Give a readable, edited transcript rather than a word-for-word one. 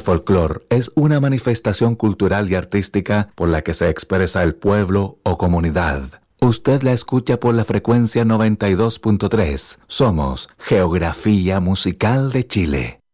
folclore es una manifestación cultural y artística por la que se expresa el pueblo o comunidad. Usted la escucha por la frecuencia 92.3. Somos Geografía Musical de Chile.